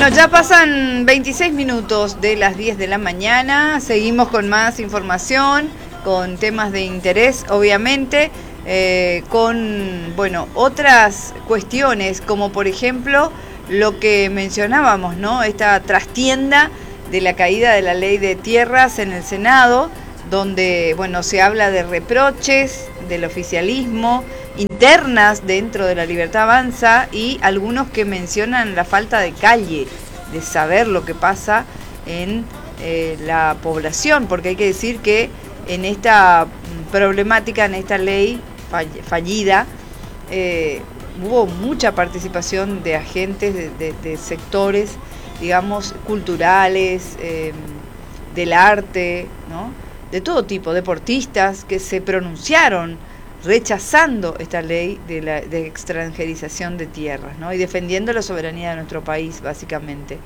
Bueno, ya pasan 26 minutos de las 10 de la mañana, seguimos con más información, con temas de interés, obviamente, con, bueno, otras cuestiones, como por ejemplo lo que mencionábamos, ¿no? Esta trastienda de la caída de la ley de tierras en el Senado, donde, bueno, se habla de reproches del oficialismo, internas dentro de la Libertad Avanza y algunos que mencionan la falta de calle, de saber lo que pasa en la población, porque hay que decir que en esta problemática, en esta ley fallida, hubo mucha participación de agentes de sectores, digamos, culturales, del arte, ¿no? De todo tipo, deportistas que se pronunciaron rechazando esta ley de extranjerización de tierras, ¿no? Y defendiendo la soberanía de nuestro país, básicamente.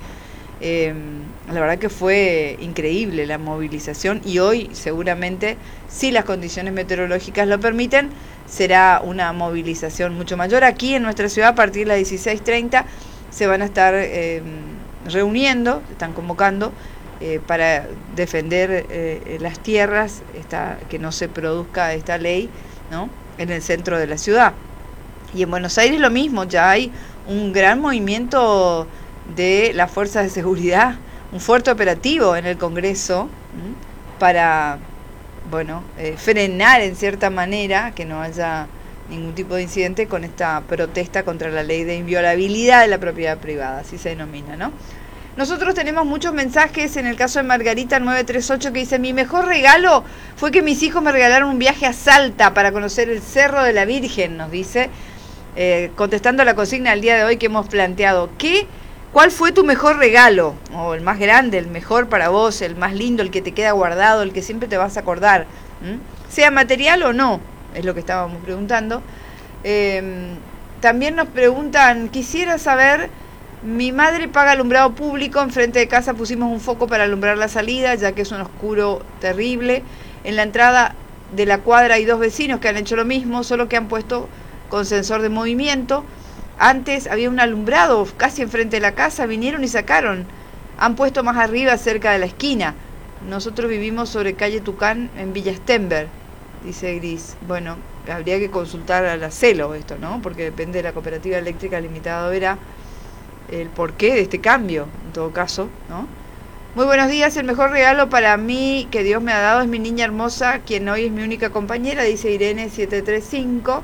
La verdad que fue increíble la movilización y hoy seguramente, si las condiciones meteorológicas lo permiten, será una movilización mucho mayor. Aquí en nuestra ciudad, a partir de las 16:30, se van a estar reuniendo, están convocando para defender las tierras, que no se produzca esta ley, ¿no?, en el centro de la ciudad. Y en Buenos Aires lo mismo, ya hay un gran movimiento de las fuerzas de seguridad, un fuerte operativo en el Congreso para, bueno, frenar en cierta manera que no haya ningún tipo de incidente con esta protesta contra la ley de inviolabilidad de la propiedad privada, así se denomina, ¿no? Nosotros tenemos muchos mensajes, en el caso de Margarita 938, que dice: mi mejor regalo fue que mis hijos me regalaron un viaje a Salta para conocer el Cerro de la Virgen, nos dice, contestando la consigna del día de hoy que hemos planteado. ¿Cuál fue tu mejor regalo? O el más grande, el mejor para vos, el más lindo, el que te queda guardado, el que siempre te vas a acordar, sea material o no, es lo que estábamos preguntando. También nos preguntan, quisiera saber... Mi madre paga alumbrado público, enfrente de casa pusimos un foco para alumbrar la salida, ya que es un oscuro terrible. En la entrada de la cuadra hay 2 vecinos que han hecho lo mismo, solo que han puesto con sensor de movimiento. Antes había un alumbrado casi enfrente de la casa, vinieron y sacaron. Han puesto más arriba, cerca de la esquina. Nosotros vivimos sobre calle Tucán, en Villa Stenberg, dice Gris. Bueno, habría que consultar a la CELO esto, ¿no? Porque depende de la Cooperativa Eléctrica Limitada, verá el porqué de este cambio, en todo caso, ¿no? Muy buenos días, el mejor regalo para mí que Dios me ha dado es mi niña hermosa, quien hoy es mi única compañera, dice Irene 735.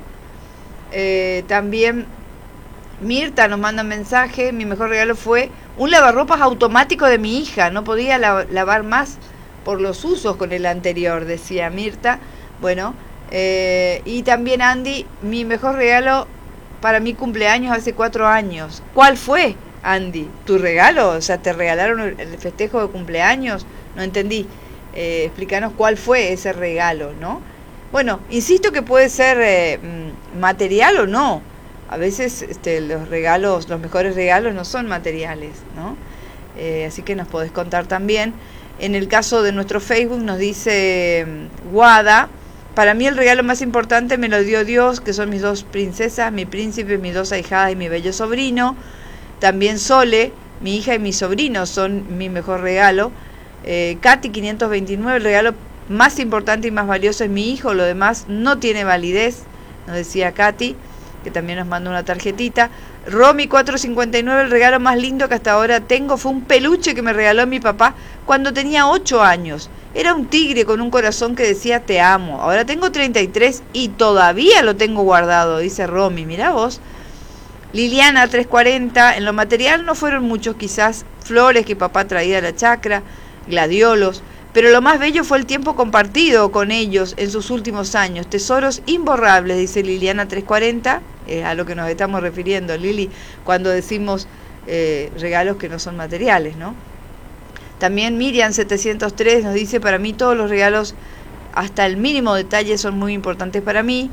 También Mirta nos manda un mensaje: mi mejor regalo fue un lavarropas automático de mi hija, no podía lavar más por los usos con el anterior, decía Mirta. Bueno, y también Andy, mi mejor regalo para mi cumpleaños hace 4 años. ¿Cuál fue, Andy? ¿Tu regalo? O sea, ¿te regalaron el festejo de cumpleaños? No entendí. Explícanos cuál fue ese regalo, ¿no? Bueno, insisto que puede ser material o no. A veces los regalos, los mejores regalos no son materiales, ¿no? Así que nos podés contar también. En el caso de nuestro Facebook nos dice Guada: para mí el regalo más importante me lo dio Dios, que son mis 2 princesas, mi príncipe, mis 2 ahijadas y mi bello sobrino. También Sole, mi hija y mi sobrino son mi mejor regalo. Katy 529, el regalo más importante y más valioso es mi hijo, lo demás no tiene validez, nos decía Katy, que también nos mandó una tarjetita. Romy 459, el regalo más lindo que hasta ahora tengo fue un peluche que me regaló mi papá cuando tenía 8 años. Era un tigre con un corazón que decía te amo. Ahora tengo 33 y todavía lo tengo guardado, dice Romy. Mirá vos. Liliana 340, en lo material no fueron muchos, quizás flores que papá traía a la chacra, gladiolos, pero lo más bello fue el tiempo compartido con ellos en sus últimos años. Tesoros imborrables, dice Liliana 340, a lo que nos estamos refiriendo, Lili, cuando decimos regalos que no son materiales, ¿no? También Miriam 703 nos dice: para mí todos los regalos, hasta el mínimo detalle, son muy importantes para mí.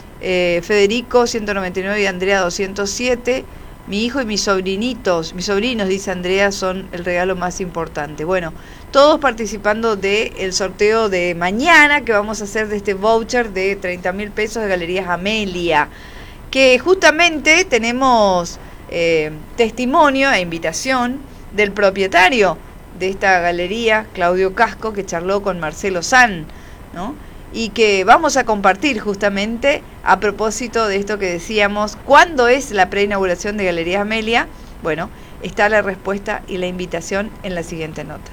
Federico 199 y Andrea 207, mi hijo y mis sobrinos, dice Andrea, son el regalo más importante. Bueno, todos participando del sorteo de mañana, que vamos a hacer de este voucher de 30.000 pesos de Galerías Amelia, que justamente tenemos testimonio e invitación del propietario de esta galería, Claudio Casco, que charló con Marcelo San, ¿no? Y que vamos a compartir justamente a propósito de esto que decíamos, ¿cuándo es la preinauguración de Galerías Amelia? Bueno, está la respuesta y la invitación en la siguiente nota.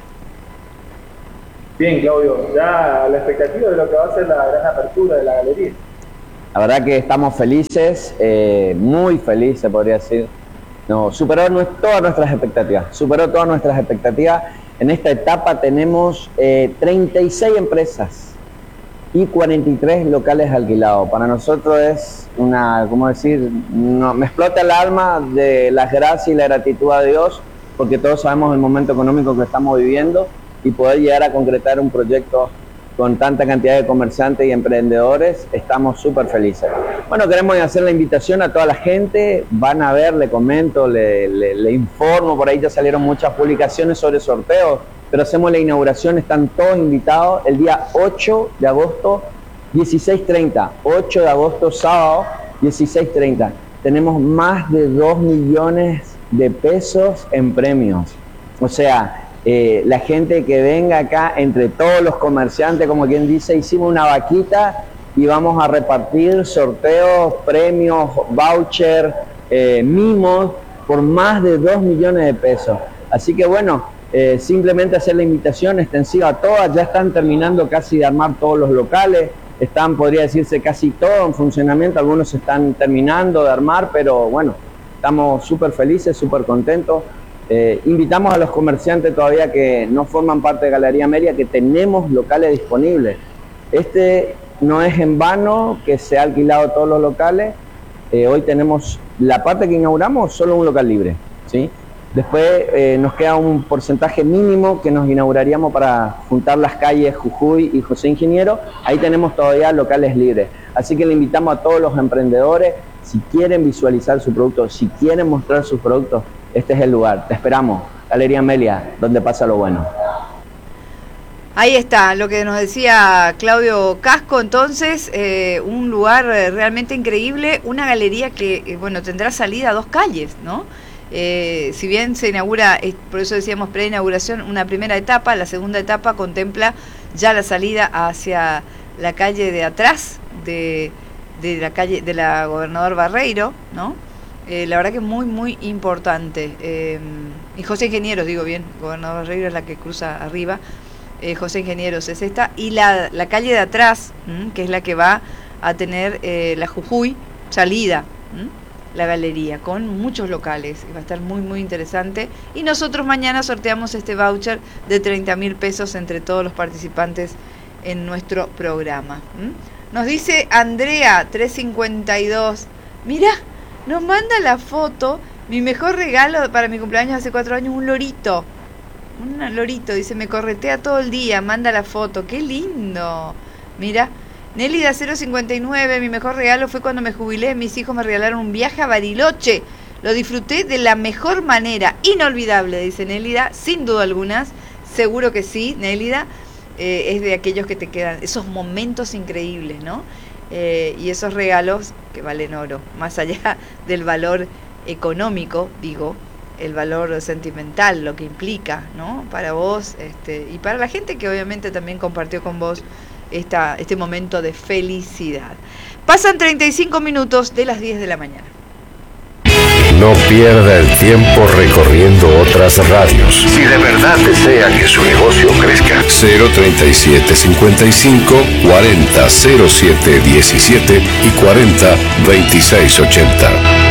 Bien, Claudio, ya a la expectativa de lo que va a ser la gran apertura de la galería. La verdad que estamos felices, muy felices podría decir. No, superó todas nuestras expectativas, En esta etapa tenemos 36 empresas y 43 locales alquilados. Para nosotros es me explota el alma de las gracias y la gratitud a Dios, porque todos sabemos el momento económico que estamos viviendo, y poder llegar a concretar un proyecto con tanta cantidad de comerciantes y emprendedores, estamos súper felices. Bueno, queremos hacer la invitación a toda la gente, van a ver, le comento, le informo, por ahí ya salieron muchas publicaciones sobre sorteos, pero hacemos la inauguración, están todos invitados el día 8 de agosto, 16:30, 8 de agosto, sábado, 16:30. Tenemos más de 2 millones de pesos en premios, o sea, la gente que venga acá, entre todos los comerciantes, como quien dice, hicimos una vaquita y vamos a repartir sorteos, premios, voucher, mimos por más de 2 millones de pesos. Así que bueno, simplemente hacer la invitación extensiva a todas. Ya están terminando casi de armar todos los locales, están, podría decirse, casi todo en funcionamiento, algunos se están terminando de armar, pero bueno, estamos súper felices, súper contentos. Invitamos a los comerciantes todavía que no forman parte de Galería Amelia, que tenemos locales disponibles. Este no es en vano que se ha alquilado todos los locales. Hoy tenemos la parte que inauguramos, solo un local libre, ¿sí? Después nos queda un porcentaje mínimo que nos inauguraríamos para juntar las calles Jujuy y José Ingeniero. Ahí tenemos todavía locales libres. Así que le invitamos a todos los emprendedores, si quieren visualizar su producto, si quieren mostrar sus productos, este es el lugar. Te esperamos. Galería Amelia, donde pasa lo bueno. Ahí está, lo que nos decía Claudio Casco, entonces, un lugar realmente increíble, una galería que, bueno, tendrá salida a 2 calles, ¿no? Si bien se inaugura, por eso decíamos preinauguración, una primera etapa, la segunda etapa contempla ya la salida hacia la calle de atrás de la calle de la Gobernador Barreiro, ¿no? La verdad que muy, muy importante. Y José Ingenieros, digo bien, Gobernador Barreiro es la que cruza arriba, José Ingenieros es esta, y la calle de atrás, que es la que va a tener la Jujuy salida, la galería, con muchos locales, va a estar muy, muy interesante. Y nosotros mañana sorteamos este voucher de 30.000 pesos entre todos los participantes en nuestro programa. Nos dice Andrea 352, mira, nos manda la foto, mi mejor regalo para mi cumpleaños hace 4 años, un lorito. Un lorito, dice, me corretea todo el día, manda la foto, qué lindo. Mira, Nélida 059, mi mejor regalo fue cuando me jubilé, mis hijos me regalaron un viaje a Bariloche. Lo disfruté de la mejor manera, inolvidable, dice Nélida, sin duda algunas, seguro que sí, Nélida, es de aquellos que te quedan, esos momentos increíbles, ¿no? Y esos regalos que valen oro, más allá del valor económico, digo, el valor sentimental, lo que implica, ¿no? Para vos y para la gente que obviamente también compartió con vos este momento de felicidad. Pasan 35 minutos de las 10 de la mañana. No pierda el tiempo recorriendo otras radios. Si de verdad desea que su negocio crezca. 037 55 40 07 17 y 40 26 80.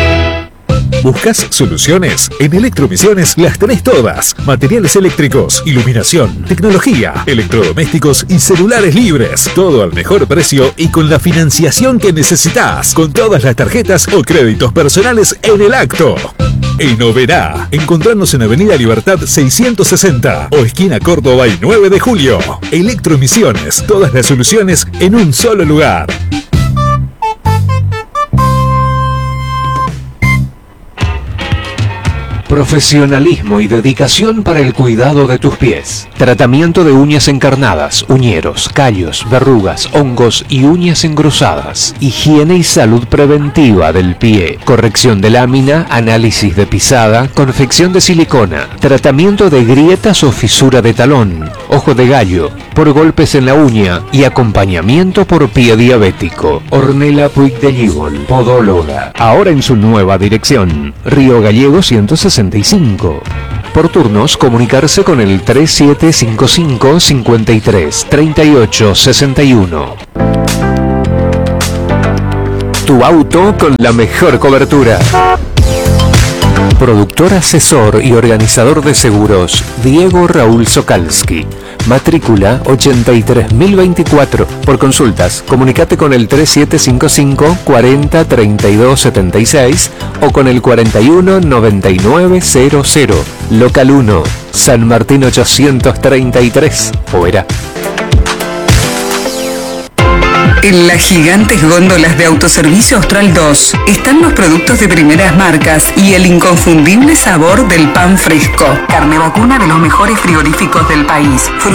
¿Buscas soluciones? En Electromisiones las tenés todas. Materiales eléctricos, iluminación, tecnología, electrodomésticos y celulares libres. Todo al mejor precio y con la financiación que necesitas. Con todas las tarjetas o créditos personales en el acto. En Oberá, encontrarnos en Avenida Libertad 660 o esquina Córdoba y 9 de julio. Electromisiones, todas las soluciones en un solo lugar. Profesionalismo y dedicación para el cuidado de tus pies. Tratamiento de uñas encarnadas, uñeros, callos, verrugas, hongos y uñas engrosadas. Higiene y salud preventiva del pie. Corrección de lámina, análisis de pisada, confección de silicona. Tratamiento de grietas o fisura de talón, ojo de gallo, por golpes en la uña y acompañamiento por pie diabético. Ornella Puig de Gigol, podóloga. Ahora en su nueva dirección, Río Gallego 165. Por turnos, comunicarse con el 3755 53 38 61. Tu auto con la mejor cobertura. Productor, asesor y organizador de seguros, Diego Raúl Sokalski. Matrícula 83024. Por consultas, comunicate con el 3755 40 32 76 o con el 41 9900. Local 1, San Martín 833. Oberá. En las gigantes góndolas de Autoservicio Austral 2 están los productos de primeras marcas y el inconfundible sabor del pan fresco. Carne vacuna de los mejores frigoríficos del país.